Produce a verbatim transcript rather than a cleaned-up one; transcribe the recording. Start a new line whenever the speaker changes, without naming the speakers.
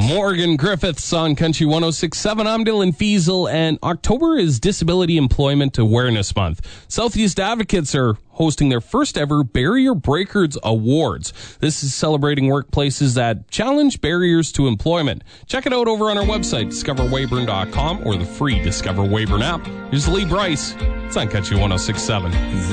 Morgan Griffiths on Country one oh six point seven. I'm Dylan Fiesel, and October is Disability Employment Awareness Month. Southeast Advocates are hosting their first ever Barrier Breakers Awards. This is celebrating workplaces that challenge barriers to employment. Check it out over on our website, discover weyburn dot com, or the free Discover Weyburn app. Here's Lee Bryce. It's on Country one oh six point seven.